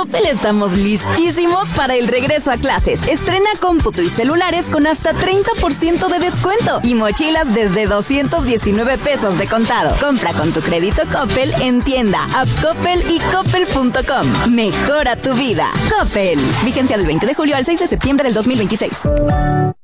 Coppel estamos listísimos para el regreso a clases. Estrena cómputo y celulares con hasta 30% de descuento y mochilas desde 219 pesos de contado. Compra con tu crédito Coppel en tienda, app Coppel y coppel.com. Mejora tu vida. Coppel. Vigencia del 20 de julio al 6 de septiembre del 2026.